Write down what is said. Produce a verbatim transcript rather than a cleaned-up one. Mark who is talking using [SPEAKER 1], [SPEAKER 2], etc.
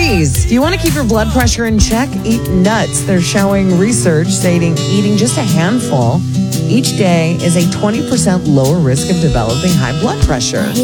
[SPEAKER 1] berries. If you want to keep your blood pressure in check, eat nuts. They're showing research stating eating just a handful each day is a twenty percent lower risk of developing high blood pressure.